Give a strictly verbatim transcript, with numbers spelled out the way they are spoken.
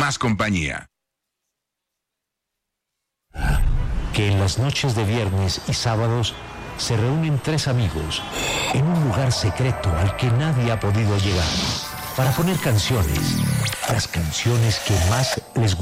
más compañía. Que en las noches de viernes y sábados se reúnen tres amigos en un lugar secreto al que nadie ha podido llegar para poner canciones, las canciones que más les gustan.